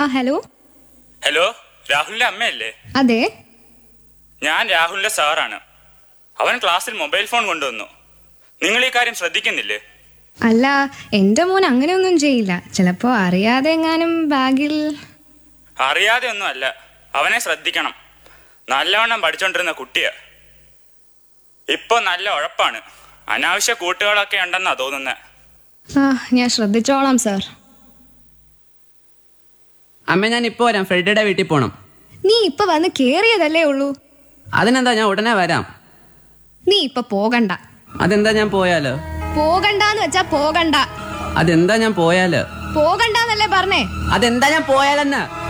Hello. Hello, രാഹുലിന്റെ അമ്മയല്ലേ? അതെ. ഞാൻ രാഹുലിന്റെ സാറാണ്. അവൻ ക്ലാസ്സിൽ മൊബൈൽ ഫോൺ കൊണ്ടുവന്നു. നിങ്ങൾ ഈ കാര്യം ശ്രദ്ധിക്കുന്നില്ലേ? അല്ല, എന്റെ മോൻ അങ്ങനെയൊന്നും ചെയ്യില്ല. ചിലപ്പോ അറിയാതെ എങ്ങാനും ബാഗിൽ. അറിയാതെ ഒന്നും അല്ല, അവനെ ശ്രദ്ധിക്കണം. നല്ലവണ്ണം പഠിച്ചോണ്ടിരുന്ന കുട്ടിയാ. ഇപ്പൊ നല്ല ഉഴപ്പാണ്. അനാവശ്യ കൂട്ടുകളൊക്കെ ഉണ്ടെന്നാ തോന്നുന്നത്. ഞാൻ ശ്രദ്ധിച്ചോളാം സാർ. അമ്മ, ഞാൻ ഇപ്പൊ വരാം. ഫ്രെഡിയുടെ വീട്ടിൽ പോണം. നീ ഇപ്പൊ വന്ന് കേറിയതല്ലേ ഉള്ളൂ. അതിനെന്താ, ഞാൻ ഉടനെ വരാം. നീ ഇപ്പൊ പോകണ്ട. അതെന്താ, ഞാൻ പോയാലോ? പോകണ്ടെന്ന് വെച്ചാ പോകണ്ട. അതെന്താ, ഞാൻ പോയാലോ? പോകണ്ടെന്നല്ലേ പറഞ്ഞേ. അതെന്താ, ഞാൻ പോയാലെന്ന്?